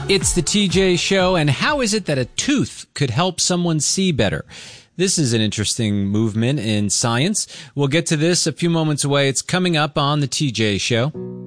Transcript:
It's the TJ Show, and how is it that a tooth could help someone see better? This is an interesting movement in science. We'll get to this a few moments away. It's coming up on the TJ Show.